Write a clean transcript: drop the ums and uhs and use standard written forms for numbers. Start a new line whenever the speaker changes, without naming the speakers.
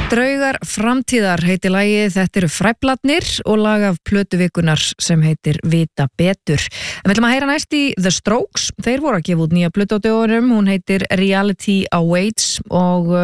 Draugar framtíðar heitir lagið, þetta eru Fræflarnir og lag af plötu vikunnar sem heitir Vita betur. En við ætlum að heyra næst í The Strokes, þeir voru að gefa út nýja plötu á dögunum, hún heitir Reality Awaits og